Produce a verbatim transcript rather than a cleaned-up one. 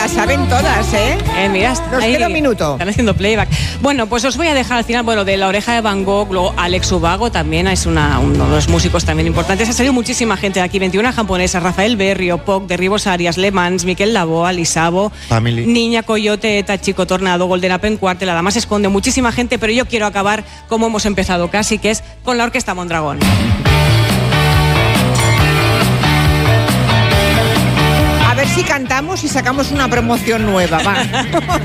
las saben todas, ¿eh? Eh, mira, Nos ahí queda un minuto. Están haciendo playback. Bueno, pues os voy a dejar al final, bueno, de La Oreja de Van Gogh, luego Alex Ubago también es una, uno de los músicos también importantes. Ha salido muchísima gente de aquí, veintiuna japonesas, Rafael Berrio, Poc, Derribos Arias, Le Mans, Miquel Laboa, Lisabo, Family. Niña Coyote, Tachico Tornado, Golden Apen Cuartel, La Dama se esconde, muchísima gente, pero yo quiero acabar como hemos empezado casi, que es con la Orquesta Mondragón. A ver si cantamos y sacamos una promoción nueva, va.